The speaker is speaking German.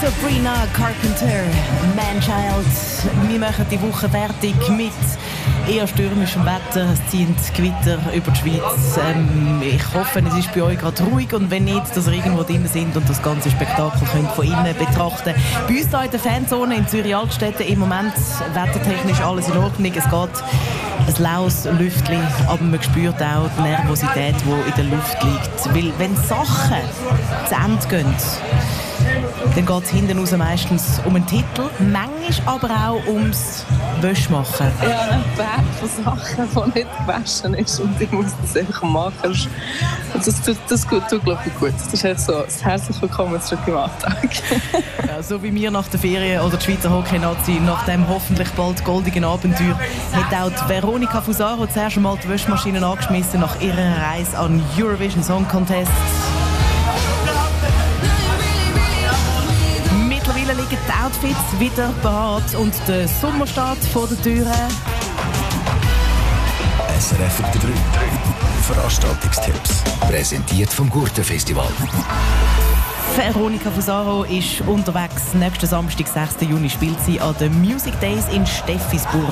Sabrina Carpenter, Manchild. Wir machen die Woche fertig mit eher stürmischem Wetter. Es zieht Gewitter über die Schweiz. Ich hoffe, es ist bei euch gerade ruhig und wenn nicht, dass ihr irgendwo drin sind und das ganze Spektakel könnt von innen betrachten. Bei uns hier in der Fanzone in Zürich-Altstetten im Moment wettertechnisch alles in Ordnung. Es geht ein laues Lüftchen, aber man spürt auch die Nervosität, die in der Luft liegt. Weil wenn Sachen zu Ende gehen, dann geht es hinten raus meistens um einen Titel, manchmal aber auch ums Wäschmachen. Ja, ein Berg von Sachen, die nicht gewaschen ist und ich muss das einfach machen. Das tut glaube ich, gut. Das ist echt so ein herzlich willkommen zurück im Alltag. Ja, so wie wir nach der Ferien oder die Schweizer Hockey-Nazi nach dem hoffentlich bald goldigen Abenteuer hat auch die Veronica Fusaro zuerst einmal die Wäschmaschinen angeschmissen nach ihrer Reise an Eurovision Song Contest. Mittlerweile liegen die Outfits wieder parat und der Sommer steht vor der Tür. SRF 3 Veranstaltungstipps. Präsentiert vom Gurtenfestival. Veronica Fusaro ist unterwegs. Nächsten Samstag, 6. Juni, spielt sie an den Music Days in Steffisburg.